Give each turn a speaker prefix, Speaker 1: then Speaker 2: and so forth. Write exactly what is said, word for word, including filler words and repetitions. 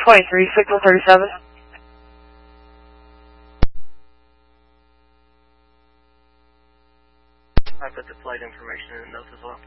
Speaker 1: twenty-three, signal thirty-seven.
Speaker 2: I put the flight information in the notes as well.